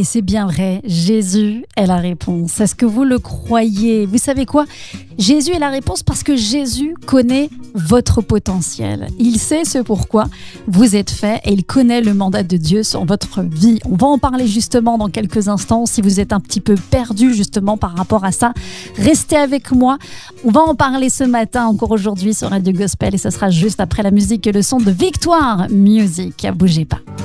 Et c'est bien vrai, Jésus est la réponse. Est-ce que vous le croyez? Vous savez quoi? Jésus est la réponse parce que Jésus connaît votre potentiel. Il sait ce pourquoi vous êtes fait et il connaît le mandat de Dieu sur votre vie. On va en parler justement dans quelques instants. Si vous êtes un petit peu perdu justement par rapport à ça, restez avec moi. On va en parler ce matin, encore aujourd'hui sur Radio Gospel, et ce sera juste après la musique et le son de Victoire Music. Bougez pas.